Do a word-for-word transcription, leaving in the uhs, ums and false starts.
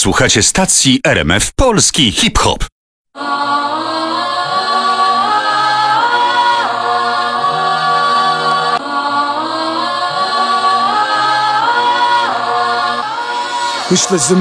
Słuchacie stacji R M F Polski Hip-Hop. Myślę, że